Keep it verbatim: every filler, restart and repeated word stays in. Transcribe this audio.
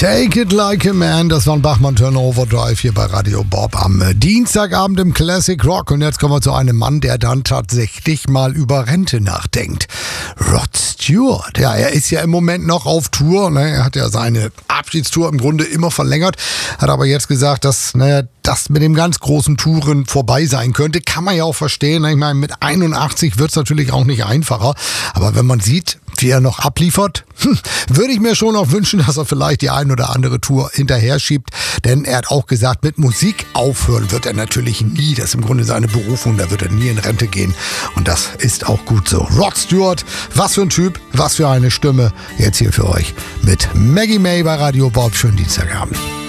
Take it like a man, das war ein Bachmann Turnover Drive hier bei Radio Bob am Dienstagabend im Classic Rock. Und jetzt kommen wir zu einem Mann, der dann tatsächlich mal über Rente nachdenkt. Rod Stewart, ja, er ist ja im Moment noch auf Tour, ne? Er hat ja seine Abschiedstour im Grunde immer verlängert, hat aber jetzt gesagt, dass, naja, das mit dem ganz großen Touren vorbei sein könnte. Kann man ja auch verstehen, ne? Ich meine, mit einundachtzig wird es natürlich auch nicht einfacher, aber wenn man sieht, wie er noch abliefert, hm, würde ich mir schon auch wünschen, dass er vielleicht die ein oder andere Tour hinterher schiebt, denn er hat auch gesagt, mit Musik aufhören wird er natürlich nie, das ist im Grunde seine Berufung, da wird er nie in Rente gehen und das ist auch gut so. Rod Stewart, was für ein Typ, was für eine Stimme, jetzt hier für euch mit Maggie May bei Radio Bob, schönen Dienstagabend.